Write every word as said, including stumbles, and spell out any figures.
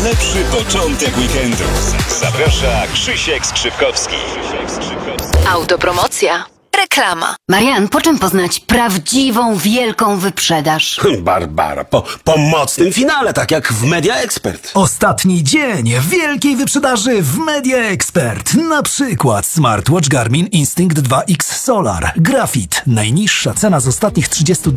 najlepszy początek weekendu. Zaprasza Krzysiek Skrzypkowski. Autopromocja. Reklama. Marian, po czym poznać prawdziwą, wielką wyprzedaż? Barbara, po, po mocnym finale, tak jak w Media Expert. Ostatni dzień wielkiej wyprzedaży w Media Expert. Na przykład smartwatch Garmin Instinct dwa X Solar. Grafit. Najniższa cena z ostatnich trzydziestu dni.